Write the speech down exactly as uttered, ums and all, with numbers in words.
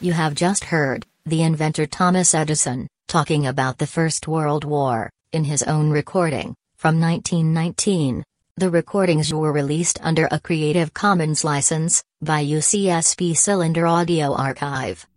You have just heard the inventor Thomas Edison talking about the First World War in his own recording from nineteen nineteen. The recordings were released under a Creative Commons license by U C S B Cylinder Audio Archive.